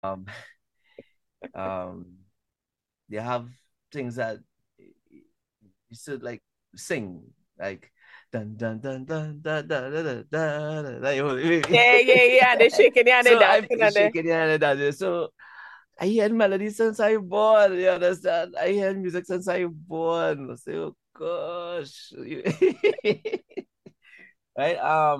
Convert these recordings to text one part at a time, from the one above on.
um um they have things that you should like sing like dun dun dun dun dun dun dun dun dun, like, Yeah, yeah, yeah. They're shaking yeah, and they're so I'm dancing and they shaking your hand and dancing. So I hear melody since I born. You understand? I hear music since I born. I say, oh gosh. Right.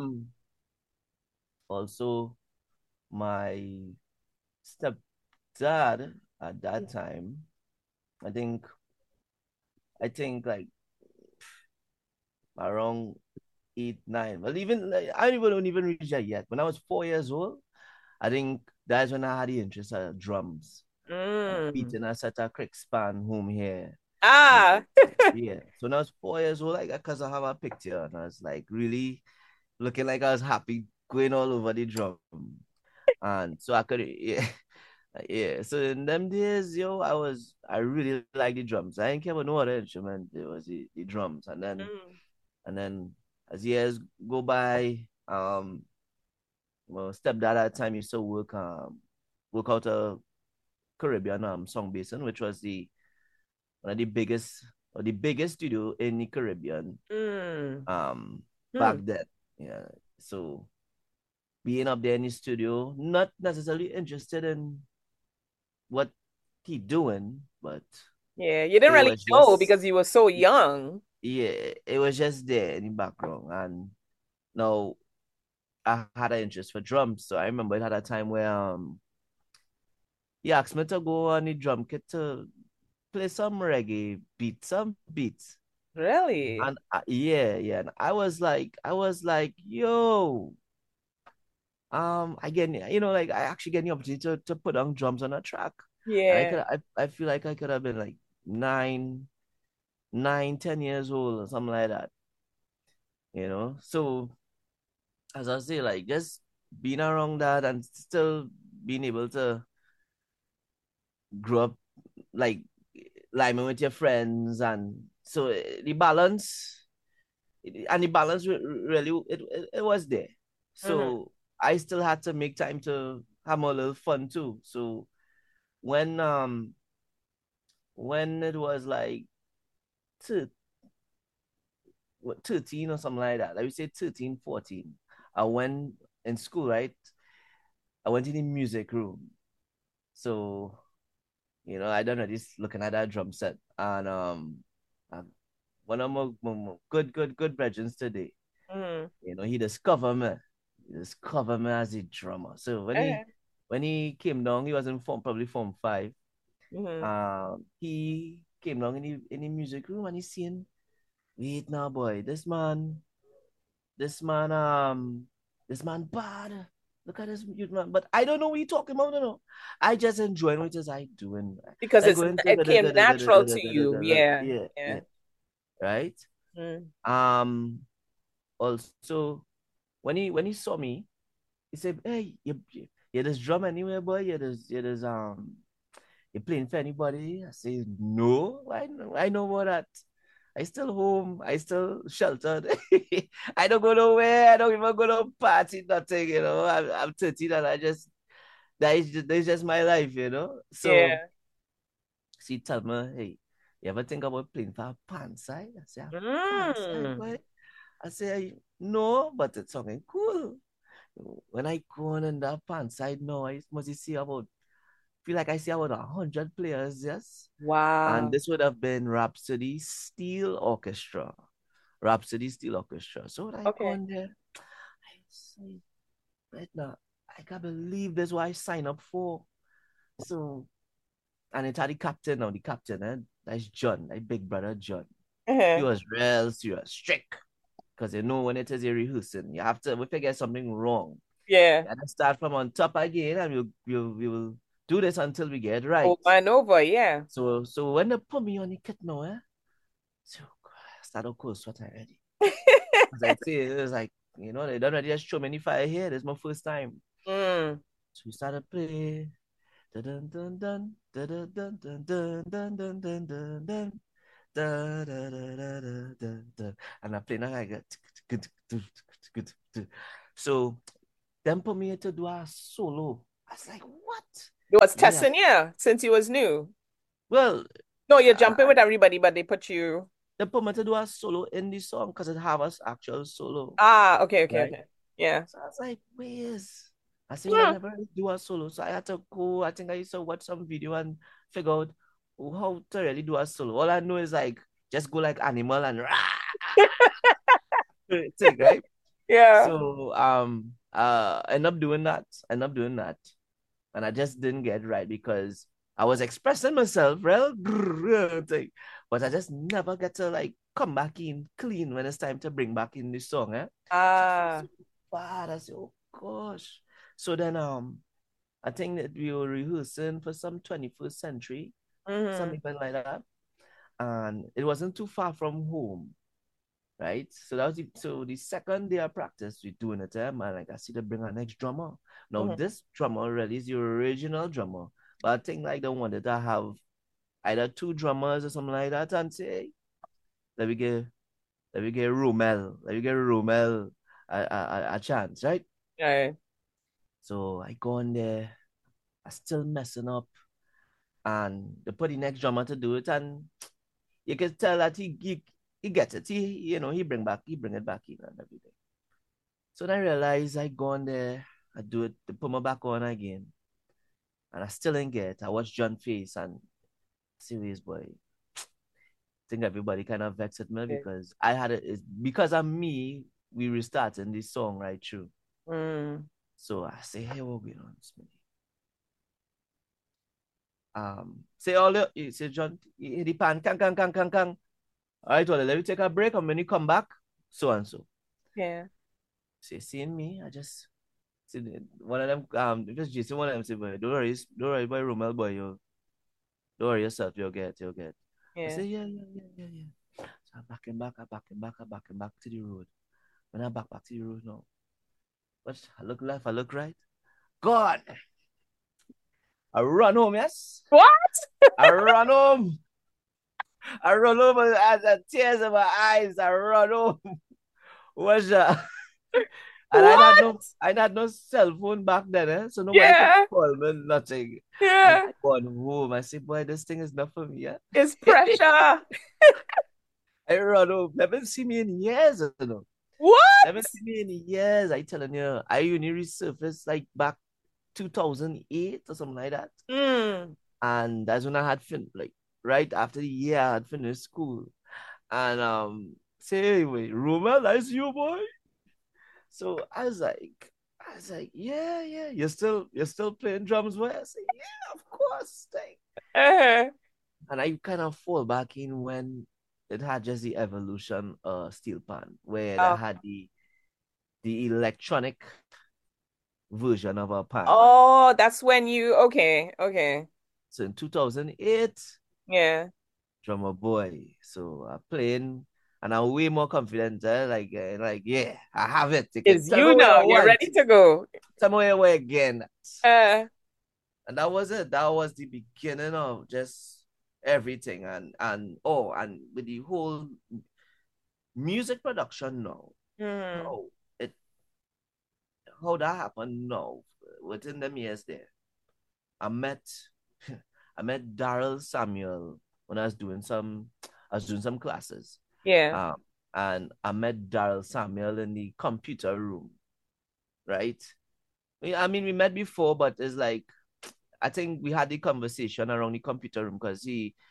Also my stepdad at that time, I think like around 8, 9. Well, even like, I don't even reach that yet. When I was 4 years old, I think that's when I had the interest in drums. And mm. beating a set of crick span home here. And Ah. yeah. So when I was 4 years old, like because I have a picture and I was like really looking like I was happy going all over the drum. And so I could yeah. Yeah, so in them days, I really like the drums. I didn't care about no other instrument. It was the drums. Mm. And then as years go by, well, stepdad at the time used to work out a Caribbean song basin, which was the one of the biggest or the biggest studio in the Caribbean Mm. um back Mm. then. Yeah. So being up there in the studio, not necessarily interested in what he doing, but Yeah, you didn't it really was know just because you were so young. yeah, it was just there in the background. And now I had an interest for drums. So I remember it had a time where he asked me to go on the drum kit to play some reggae beats, some beats. Really? And yeah, yeah. And I was like, yo, again, like I actually get the opportunity to put on drums on a track. And Yeah. I feel like I could have been like 9, 10 years old or something like that. So as I say, like just being around that and still being able to grow up like liming with your friends, and so the balance really it was there. Hmm. So I still had to make time to have a little fun too. So when it was like 13 or something like that, like we say 13, 14, I went in school, right? I went in the music room. So I don't know this looking at that drum set, and um, one of my good brethren today. Hmm. He discovered me. He discovered me as a drummer. So Okay. when he came down, he was in probably form five. Hmm. He came down in the music room and he seen, wait now, boy, this man, this man bad. Look at this youth man. But I don't know what you talking about, no. I just enjoy what is I doing. Because I go into it came natural to you. Yeah. yeah, Yeah. yeah, right. Mm. Um, Also when he saw me, he said, "Hey, you this drum anywhere, boy? You playing for anybody?" I say, "No, I know about that. I still home. I still sheltered. I don't go nowhere. I don't even go to party, nothing. I'm 13 and that is just my life. So Yeah. she told me, hey, you ever think about playing for a pan side? I say, a pan side, Mm. boy. I say, no, but it's something cool. When I go on in that pan side now, I must see about feel like I see about 100 players, yes. And Wow. this would have been Rhapsody Steel Orchestra. Rhapsody Steel Orchestra. So when I go Okay. in there, I say, right now, I can't believe this what I signed up for. So, and it's had the captain now, the captain, that's John, that big brother John. He Uh-huh. was real serious, strict. Because when it is a rehearsing, you have to, if you get something wrong, Yeah. you have to start from on top again, and we will do this until we get right. Over and over. Yeah. So when they put me on the kit now, so I started cold sweat already. As I say, it was like, they don't already just show me any fire here. This is my first time. Mm. So we started playing. Dun dun dun dun dun dun dun dun dun dun dun dun dun. Da, da, da, da, da, da, da. And I play now I get so them put me to do a solo. I was like, what? It was Yeah. testing, yeah, since you was new. Well, No, you're jumping uh, with everybody, but they put you. they put me to do a solo in the song because it have us actual solo, Ah, okay, okay, right? okay. Yeah. So I was like, where's I say, well, I Hmm. never really do a solo. So I had to go. I think I used to watch some video and figure out how to really do a solo. All I know is like just go like animal and rah, thing, right? Yeah. So end up doing that. End up doing that. And I just didn't get right because I was expressing myself, real thing. But I just never get to like come back in clean when it's time to bring back in the song, eh? So I feel so Ah. bad. I say, oh gosh. So then I think that we were rehearsing for some 21st century, Mm-hmm. something like that. And it wasn't too far from home, right? So that was the second day of practice we doing it, man. Like I see to bring our next drummer. Now Mm-hmm. this drummer really is the original drummer, but I think like they wanted to have either two drummers or something like that, and say, let me get let me get Romel a chance, right? Right. So I go in there, I still messing up, and they put the next drummer to do it, and you can tell that he gets it. He bring it back in and everything. So then I realized I go on there, I do it, they put my back on again, and I still didn't get it. I watch John Face and serious boy. I think everybody kind of vexed at me Okay. because I had it because of me, we restarting this song right through. Mm. So I say, hey, what going on, Smitty? Say all the say John, the pan, kang. All right, well, let me take a break, and when you come back, so and so. Yeah. Say, seeing me, I just see one of them, just Jason, one of them say, boy, don't worry, boy, Romel, boy, don't worry yourself, you'll get. I Yeah. say, yeah. So I back him back to the road. When I back to the road now, but I look left, I look right. God, I run home, yes. What? I run home. I run home as the tears in my eyes. I run home. What's that? And What? I had no cell phone back then, eh? So nobody could Yeah. call me, nothing. I Yeah. gone home. I say, boy, this thing is not for me, yeah. It's pressure. I run home. Never see me in years, you know. Never What? see me in years. I telling you, I only resurfaced like back 2008 or something like that. Mm. And that's when I had like right after the year I had finished school. And say anyway, Roma, that's you, boy. So I was like, yeah, you're still playing drums, boy. I say, yeah, of course. Like, Uh-huh. and I kind of fall back in when it had just the evolution steel pan, where they Oh. had the electronic version of a pan. Oh, that's when you okay, okay. So in 2008, Yeah. drummer boy. So I'm playing and I'm way more confident. Like, yeah, I have it. You can It's tell me you what I now. You're want. ready to go. Tell me where again. Uh, And that was it. That was the beginning of just everything. And with the whole music production now. mm, How it how that happened now within them years there. I met I met Daryl Samuel when I was doing some classes. yeah. Um, and I met Daryl Samuel in the computer room, right? I mean, we met before, but it's like I think we had the conversation around the computer room because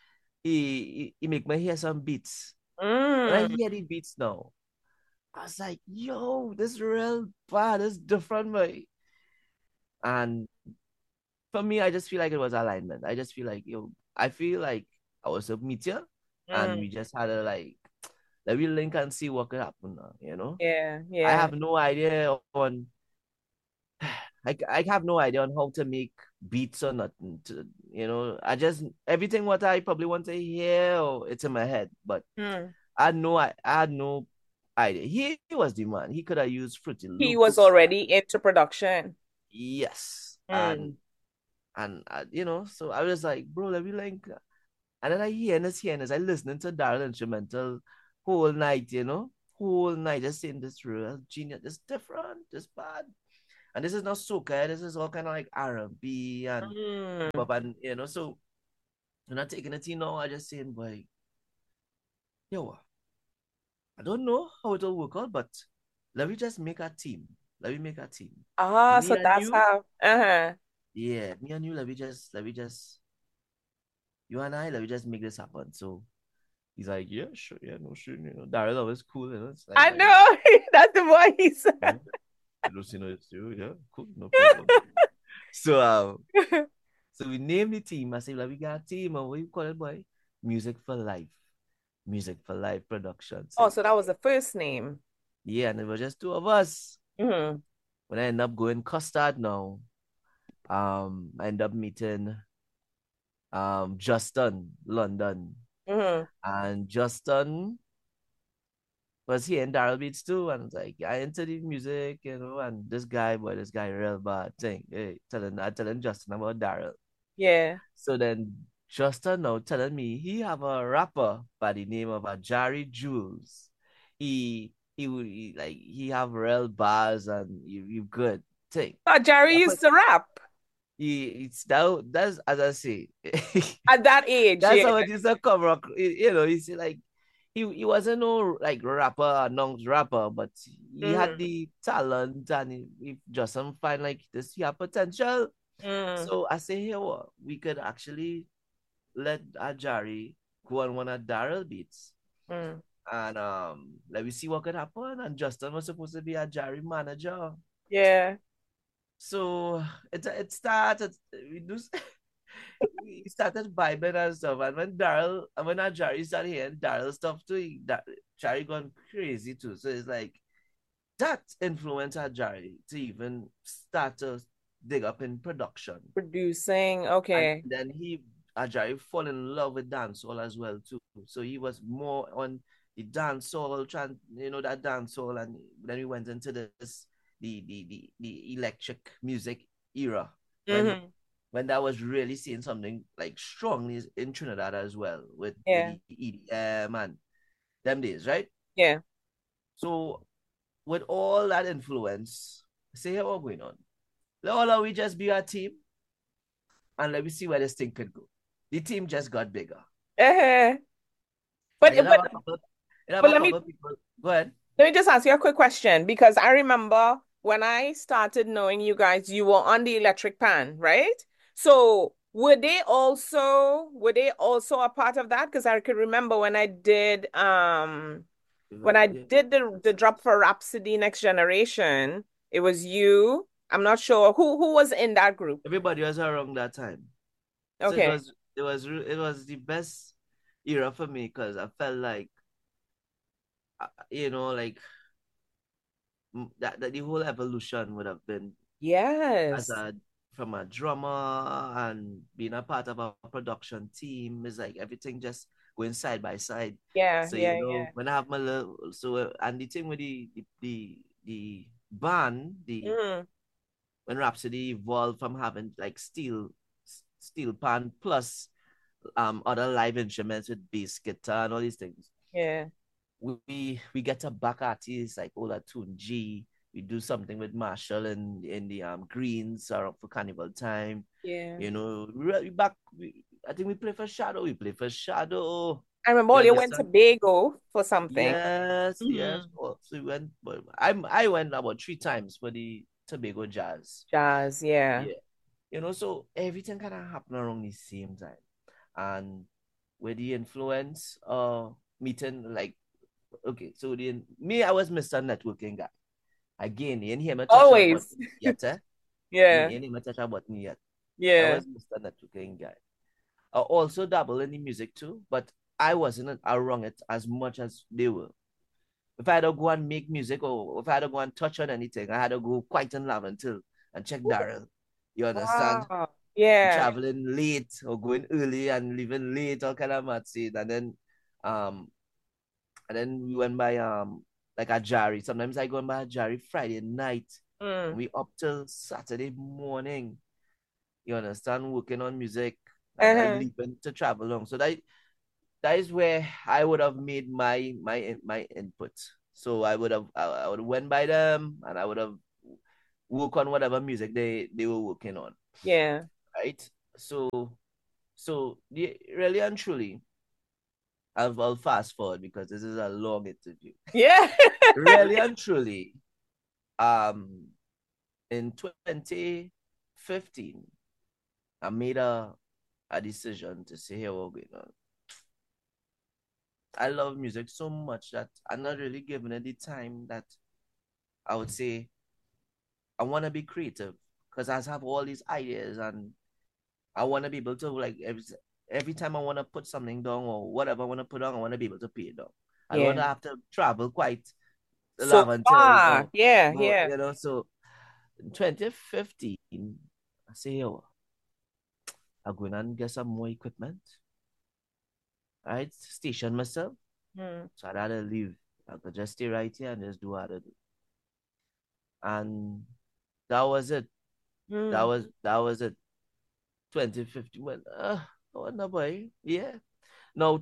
he make me hear some beats. When I Mm, hear the beats now, I was like, yo, this is real bad, this is different, way. And for me, I just feel like it was alignment. I just feel like, I feel like I was a meteor and mm, we just had to like let me link and see what could happen now. yeah, I yeah. have no idea on I have no idea on how to make beats or nothing. I just everything what I probably want to hear, or it's in my head, but Mm. I had no idea. He was the man. He could have used Fruity He was Loops. already into production. Yes, Mm, and so I was like, bro, let me link. And then I hearing this. I listening to Daryl instrumental whole night, whole night just saying this real genius, this different, this bad. And this is not soca, this is all kind of like R&B and hip Mm. hop, and so I'm not taking it, I just saying, boy, yo, I don't know how it will work out, but let me just make a team. Let me make a team. Ah, Me so and that's you, how. Uh-huh. yeah, me and you, let me just, you and I, let me just make this happen. So he's like, yeah, sure, yeah, no, sure, Daryl was cool, it's like, I like, know. That's the voice. yeah, it's you, yeah, cool, no problem. So, so we named the team. I said, like, we got a team, and what you call it, boy? Music for Life. Music for Life production. So Oh, so that yeah, was the first name. yeah, and it was just two of us. Mm-hmm. When I end up going custard now, I end up meeting Justin London, Mm-hmm. and Justin was here in Daryl Beats too, and it's like I into the music, and this guy, boy, this guy real bad thing. Hey, I telling Justin about Daryl. Yeah. So then Justin now telling me he have a rapper by the name of Jari Jules. He have real bars, and you good thing. Oh, Jerry Yeah, but used to rap it's now that's as I say. at that age. That's Yeah. how it is a cover up. He's like he wasn't no like rapper, non rapper, but he had Mm-hmm. the talent, and if Justin find like this, he have potential. Mm-hmm. So I say here, what we could actually let Ajari go on one of Daryl beats, Mm. and let me see what could happen. And Justin was supposed to be a Ajari manager. Yeah. So it started we started vibing and stuff. And when Ajari started hearing Daryl stuff too, Jari gone crazy too. So it's like that influenced Ajari to even start to dig up in production. Producing. And Okay. then Ajayi fall in love with dancehall as well too. So he was more on the dancehall, that dancehall, and then we went into the electric music era when Mm-hmm. when that was really seeing something like strongly in Trinidad as well with Yeah. the EDM and them days, right? Yeah. So with all that influence, say how we're going on. Let all of we just be our team, and let me see where this thing could go. The team just got bigger. Uh-huh. But And it have but a couple it have but a couple of people. Go ahead. let me just ask you a quick question because I remember when I started knowing you guys, you were on the electric pan, right? So were they also a part of that? Because I could remember when I Yeah, did the drop for Rhapsody Next Generation, it was you. I'm not sure who was in that group. everybody was around that time. So it Okay. was it was it was the best era for me because I felt like like that the whole evolution would have been as Yes. a from a drummer and being a part of a production team is like everything just going side by side. Yeah, So yeah, yeah. when I have my little and the thing with the band, the Mm, when Rhapsody evolved from having like steel pan plus other live instruments with bass guitar and all these things, yeah, we get a back artist like Ola Tunji. We do something with Marshall in the Greens or for Carnival time. yeah. We back. I think we play for Shadow. We play for Shadow. I remember You you went to understand? Bago for something. Yes, yes. Hmm. Oh, so we went. But I went about 3 times for the Tobago Jazz. Jazz, yeah. Yeah, so everything kind of happened around the same time, and with the influence meeting like okay, so me, I was Mr. Networking guy. Again, you ain't hear me touch a Always. button yet, eh? You Yeah, ain't hear me touch a button yet. I yeah. was Mr. Networking guy. I also dabble in the music too, but I wasn't around it as much as they were. If I had to go and make music or if I had to go and touch on anything, I had to go quite in until and check Daryl. You understand? Wow. Yeah. Traveling late or going early and leaving late, all kind of mad shit. Um, and then we went by like a Jari. Sometimes I go by a Jari Friday night, and Mm. we up till Saturday morning. You understand? Working on music and I Uh-huh. leaving to travel along. So that is where I would have made my input. So I would have went by them, and I would have work on whatever music they were working on, Yeah. right? So really and truly, I'll fast forward because this is a long interview. Yeah. Really and truly, um, in 2015, I made a decision to say, here we're going on. I love music so much that I'm not really giving it the time that I would say I want to be creative because I have all these ideas and I want to be able to like every time I want to put something down or whatever I want to put on, I want to be able to pay it down. I don't want Yeah. to have to travel quite So long until far. Yeah, yeah. so in 2015, I say, yo, I'm going and get some more equipment, right? Station myself. Hmm. So I'd rather leave. I could just stay right here and just do what I do. And that was it. That Hmm. was that was it. 2015. Well, oh no boy. Yeah. Now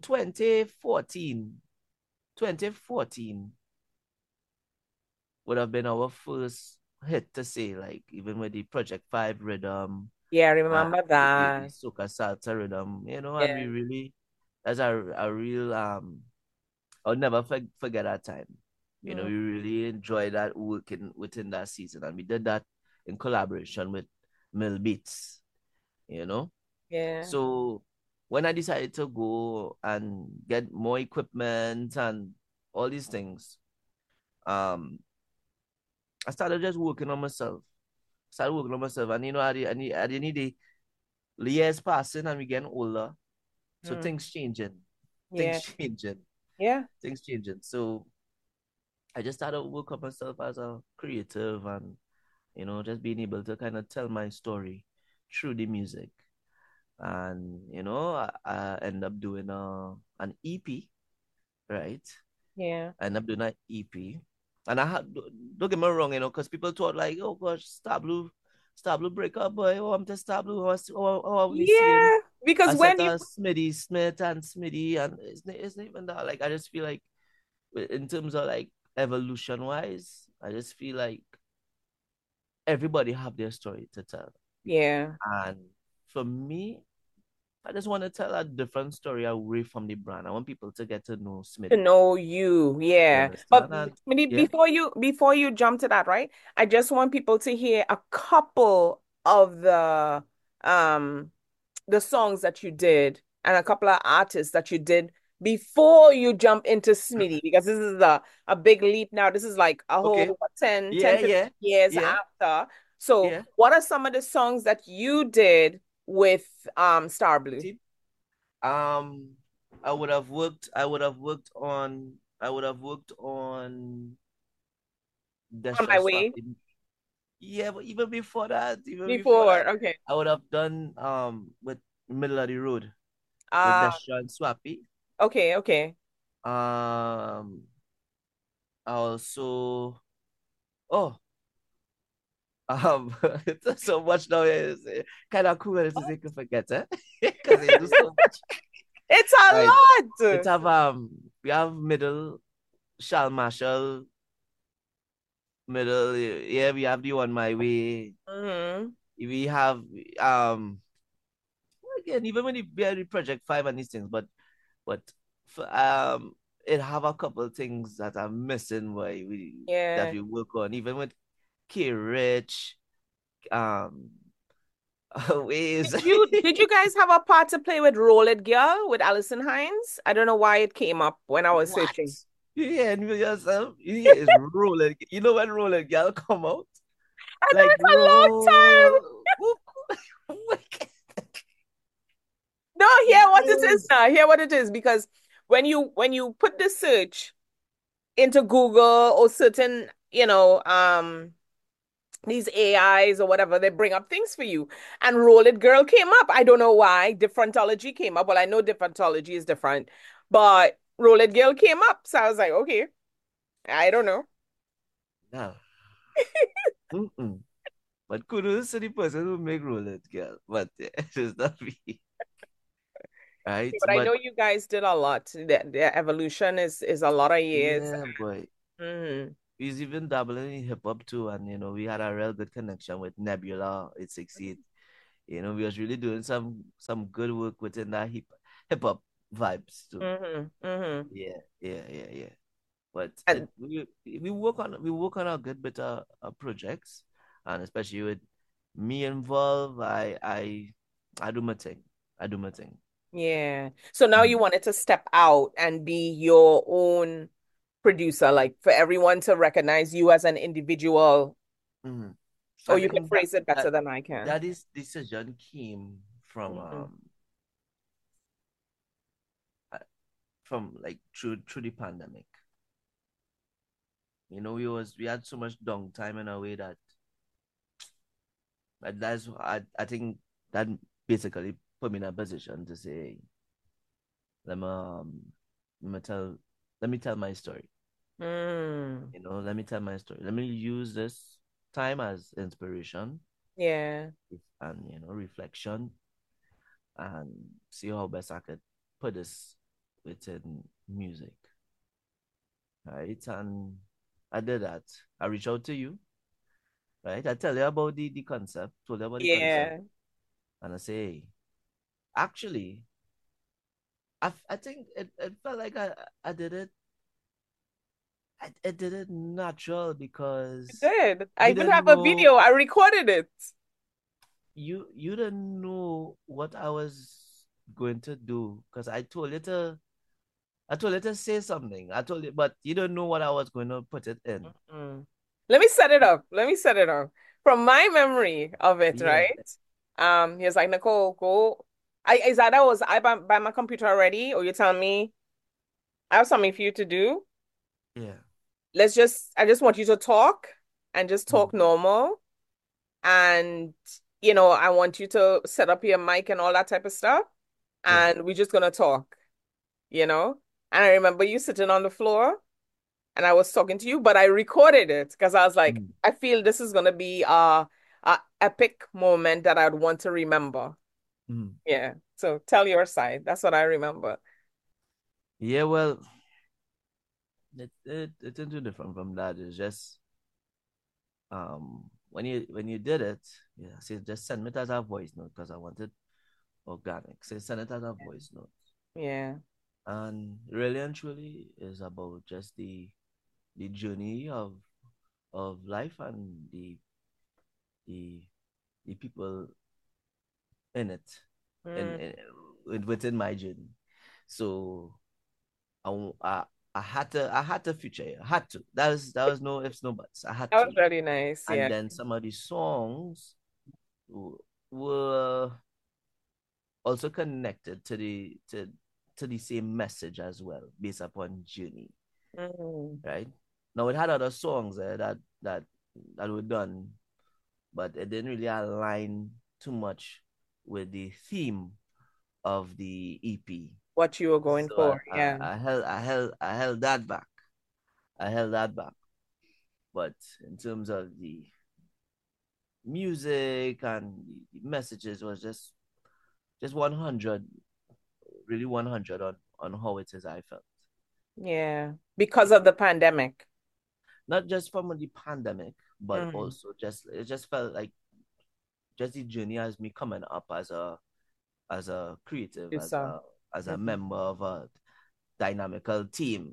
2014 would have been our first hit to say, like, even with the Project 5 rhythm, Yeah, I uh, remember the that. Soca Salsa rhythm, and we Yeah. really, that's a real, I'll never forget that time. Hmm. We really enjoyed that working within that season, and we did that in collaboration with Mill Beats, you know. Yeah. So when I decided to go and get more equipment and all these things, um, I started just working on myself. Started working on myself, and at the end of the years passing, and we getting older, so Hmm. things Yeah. changing, Yeah. things changing. So I just started to work on myself as a creative, and just being able to kind of tell my story through the music. And I end up doing an EP, right? Yeah. I end up doing an EP, and I had don't get me wrong, because people thought like, oh gosh, Star Blue break up, boy. Oh, I'm just Star Blue. I'm only seeing Yeah. Because a set when you of Smitty Smith and Smitty, and it's not even that. Like, I just feel like, in terms of like evolution wise, I just feel like everybody have their story to tell. yeah. And for me, I just want to tell a different story away from the brand. I want people to get to know To Smitty. know you, You yeah. But understand? And maybe yeah, before you jump to that, right? I just want people to hear a couple of um the songs that you did and a couple of artists that you did before you jump into Smitty because this is a big leap now. This is like a okay. whole what, 10, Yeah, 10, 15 yeah, years yeah, after. So yeah. what are some of the songs that you did with Star Blue? See, um, I would have worked on On Desha my way? Swapping. Yeah, but even before that, Before, okay. I would have done with Middle of the Road with Uh Desha and Swappy. okay, okay. Um, I also, oh, it's so much now. It's kind of cool to say you forget, eh? Because you do so much. It's All right. a Let's lot. have we have Shal Marshall, yeah, we have the On My Way. Hmm. We have um again, even when we had the Project 5 and these things, but for, it have a couple of things that are missing where that Yeah. we work on, even with K Rich, um ways. Did you guys have a part to play with Roll It Girl with Alison Hines? I don't know why it came up when I was What? searching. Yeah, and yourself. Yeah, it's rolling. You know when rolling girl come out? I know Like it's a long time. roll. No, hear what it is Yes. now. Hear what it is because when you put the search into Google or certain, these AIs or whatever, they bring up things for you. And Roll It Girl came up. I don't know why. Differentology came up. Well, I know differentology is different, but Roll It Girl came up. So I was like, okay, I don't know. No. Mm-mm. But kudos to the person who make roulette, girl. But it's not me. Right? But I But know you guys did a lot. The evolution is a lot of years. yeah, boy. Hmm. he's even dabbling in hip hop too, and we had a real good connection with Nebula. It succeed. We was really doing some good work within that hip hop vibes too. Mm-hmm. Mm-hmm. Yeah, yeah, yeah, yeah. But And we work on a good bit of projects, and especially with me involved, I do my thing. I do my thing. yeah. So now you Mm. wanted to step out and be your own producer, like for everyone to recognize you as an individual, Mm. or I you can think that phrase it better that than I can. that is decision came Mm-hmm. uh, from like through the pandemic. We had so much downtime in a way that I think that basically put me in a position to say, let me let me tell let me tell my story. Mm. Let me tell my story. Let me use this time as inspiration Yeah. and reflection, and see how best I could put this within music. Right. And I did that. I reached out to you, right? I tell you about the concept, told you about the concept, Yeah. and I say, hey, actually, I think it felt like I did it. I did it natural You because did. I you even didn't have a know video. I recorded it. you didn't know what I was going to do because I told you to say something. I told you, but you don't know what I was going to put it in. Mm. Let me set it up. Let me set it up. From my memory of it, Yeah, right? He was like, Nicole, go. Was I by my computer already? Or you tell me I have something for you to do? yeah. I just want you to talk and just Mm, talk normal. And, I want you to set up your mic and all that type of stuff. yeah. And we're just gonna talk, you know? And I remember you sitting on the floor and I was talking to you, but I recorded it because I was like, Mm, I feel this is gonna be a epic moment that I'd want to remember. mm. Yeah. So tell your side. That's what I remember. Yeah, well, it's too different from that. It's just when you did it, yeah, see, just send it as a voice note because I wanted organic. So send it as a voice note. Yeah. And really and truly is about just the journey of life and the the people in it Mm, within my journey. So I, I I had to feature it. I had to. That was no ifs, no buts. I had that was to. really nice. And Yeah. then some of the songs were also connected to the same message as well, based upon journey, Mm, right? Now it had other songs that were done, but it didn't really align too much with the theme of the EP. what you were going So for. Yeah. I held that back. I held that back. But in terms of the music and the messages was just 100, really 100 on how it is I felt. Yeah. Because of the pandemic. Not just from the pandemic, but Mm. also just it just felt like just the journey as me coming up as a creative, Do as so. a Mhm. member of a dynamical team,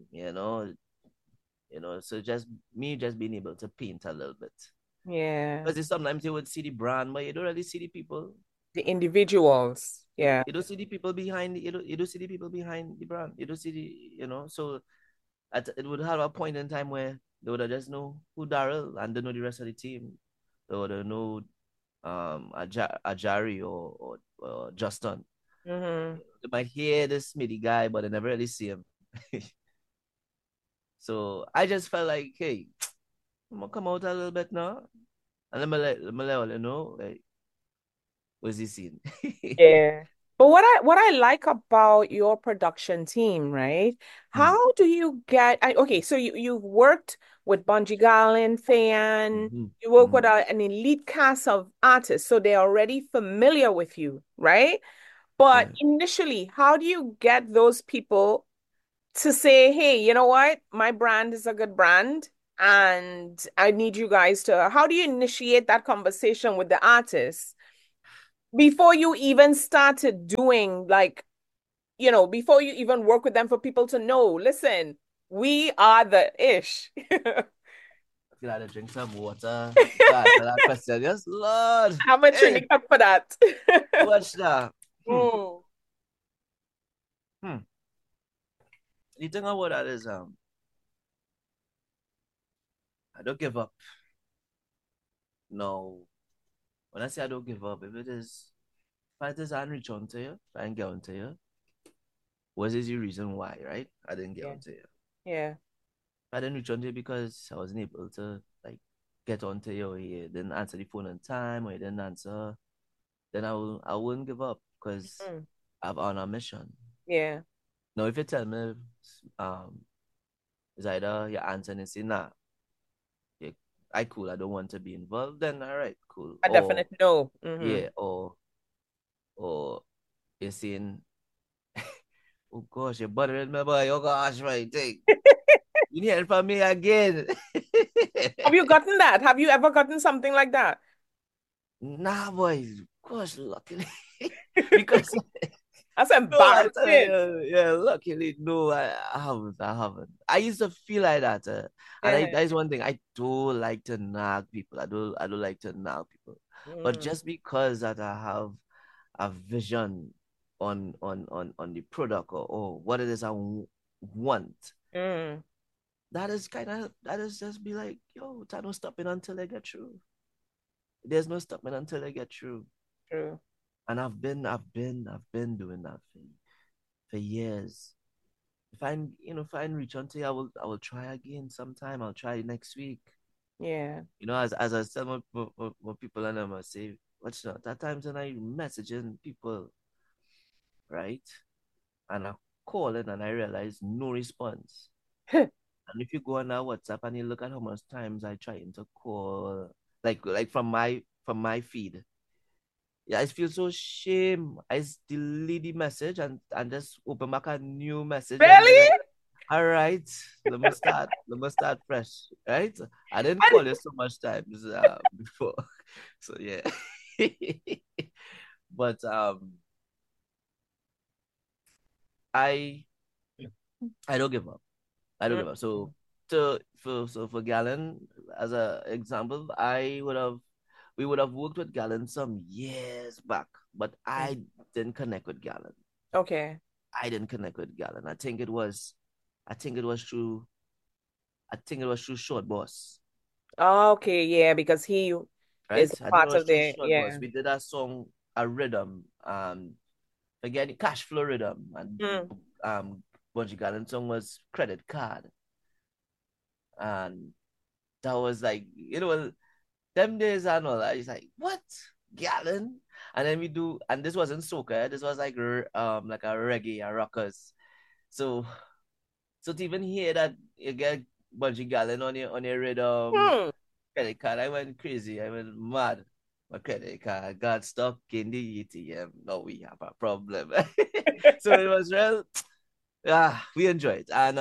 so just me just being able to paint a little bit. Yeah. Because sometimes you would see the brand, but you don't really see the people. The individuals. You, Yeah. you don't see the people behind you don't see the people behind the brand. You don't see so it would have a point in time where they would have just know who Daryl and they know the rest of the team. They would have know Ajari or Justin. Hmm. They might hear this Smitty guy, but they never really see him. So I just felt like, hey, I'm gonna come out a little bit now, and let me let all you know, like, what's he scene? Yeah. But what I like about your production team, right? Mm, How do you get okay, so you've worked with Bunji Garlin, Fayan, mhm, you work with mhm. an elite cast of artists, so they're already familiar with you, right? But Yeah. initially, how do you get those people to say, hey, you know what? My brand is a good brand. and I need you guys to, how do you initiate that conversation with the artist before you even started doing like, before you even work with them for people to know, listen, we are the ish. You gotta drink some water to answer that question. Yes, Lord. How much you Hey, need for that? watch that. Mm, Hmm. The thing about that is, I don't give up. No. When I say I don't give up, if it is I reach on to you, if I didn't get onto you, what is the reason why, right? I didn't get yeah, onto you. yeah, I didn't reach on to you because I wasn't able to like get onto you, or you didn't answer the phone on time, or you didn't answer, then I wouldn't give up because mm, I'm on a mission. yeah. Now, if you tell me, um, it's either you answer and say, nah, yeah, I cool, I don't want to be involved, then all right, cool. A definite no. Mm-hmm. Yeah, or you're saying, oh gosh, you're bothering me, boy. Oh gosh, right thing. You need it from me again. Have you gotten that? Have you ever gotten something like that? Nah, boy. Gosh, luckily. Because That's no, I tell embarrassing. you, yeah, luckily, no, I haven't. I haven't. I used to feel like that. And Uh-huh. that is one thing. I do like to nag people. I do like to nag people. But Mm, just because that I have a vision on the product, or what it is want, mm, that is just be like, yo, I don't stopping until I get through. There's no stopping until I get through. true. And I've been doing that for years. If I reach until I will try again sometime. I'll try next week. Yeah. As I tell my people, and I'm say, what's not that times when I messaging people, right? And I call it and I realize no response. And if you go on our WhatsApp and you look at how much times I try to call, like from my feed, yeah, I feel so shame. I just delete the message and just open back a new message and be Really? like, all right, let me start fresh, right? I didn't call you so much times before. So yeah. But I I don't give up. I don't Mm, give up. So for Galen, as a example, we would have worked with Galen some years back, but mm. I didn't connect with Galen. Okay. I didn't connect with Galen. I think it was through Short Boss, Okay, yeah, because he right? is I think it part was of through the, Short Boss. yeah. We did a song, a rhythm, again, cash flow rhythm, and Mm. Bungie Galen song was Credit Card, and that was like, them days and all. I was like, what? Gallon? And then we do, and this wasn't soca. This was like a reggae and rockers. So so to even hear that you get Bungie Gallon on your rhythm Hmm. credit card, I went crazy. I went mad. My credit card got stuck in the ATM. Now we have a problem. So it was real. Yeah, we enjoyed. And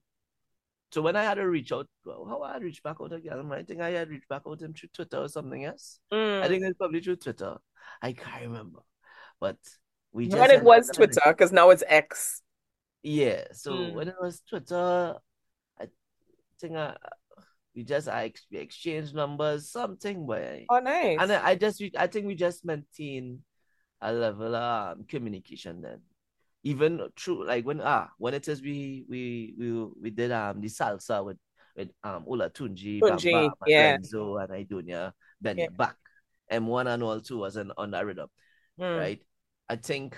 so when I had to reach out, well, how I reached back out again? I think I had reached back out to him through Twitter or something else. I Mm. think it's probably through Twitter. I can't remember. But we When just it ended up was Twitter, connecting. because now it's X. Yeah. So when Mm. it was Twitter, I think we exchanged numbers, something, boy. Oh, And nice. I think we just maintained a level of communication then. Even through like when it is we did the salsa with Ola Tunji, Bam Bam, Tunji, and yeah. Renzo and Idonia Yeah. Benny back. M1 and all two was on that rhythm, Mm. right? I think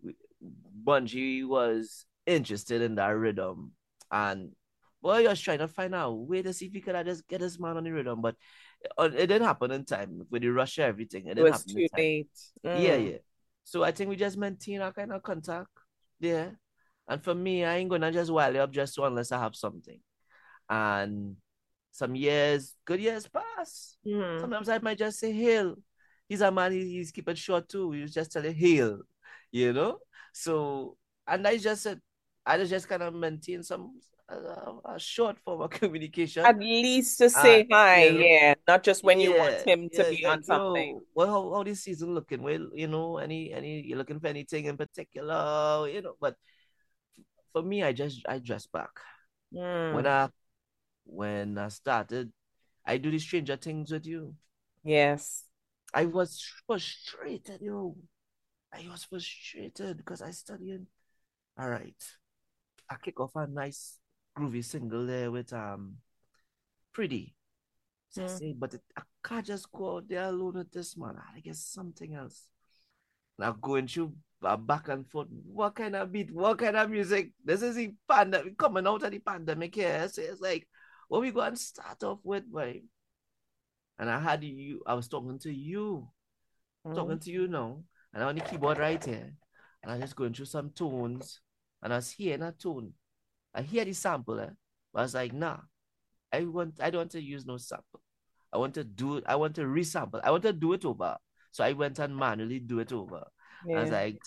Bungie was interested in that rhythm, and boy, he was trying to find out way to see if he could just get this man on the rhythm, but it didn't happen in time with the rush everything. It It didn't was happen in too time. late. Yeah, Mm. yeah. So I think we just maintain our kind of contact there. And for me, I ain't gonna just wile you up just so unless I have something. And some years, good years pass. Mm. Sometimes I might just say hail. He's a man, he's keep it short too. You just tell him hail, you know? So and I just said I just kind of maintain some. a short form of communication. At least to Uh, say hi, you know, yeah. Not just when you want yeah, him to yeah. It's be on like, something. yo, well, how this season looking? Well, any you're looking for anything in particular, But for me, I dress back. When Mm, I when I started, I do the Stranger Things with you. yes. I was frustrated, yo. I was frustrated because I studied. All right, I kick off a nice groovy single there with Pretty. So I Mm, say, but I can't just go out there alone with this man. I guess something else. Now going through back and forth. What kind of beat? What kind of music? This is the pandemic coming out of the pandemic here. So it's like, what we going to start off with, boy? And I had you. I was mm, talking to you now, and I on the keyboard right here, and I just going through some tones, and I was hearing a tone. I hear the sample, but I was like, nah, I don't want to use no sample. I want to do it. I want to resample. I want to do it over. So I went and manually do it over. I was yeah. like,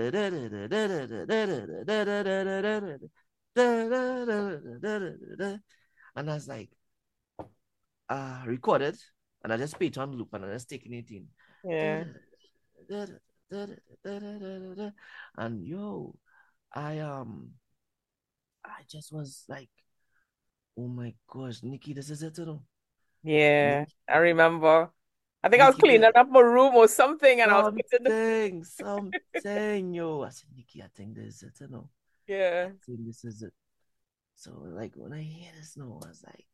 and I was like, recorded, and I just put it on loop, and I just taking it in. Yeah. And yo, I just was like, oh my gosh, Nikki, this is it, Yeah. Nikki, I remember. I think I was Nikki, cleaning up my room or something and I was putting the something, yo. I said, Nikki, I think this is it, I yeah. think this is it. So, like, when I hear this, no, I was like,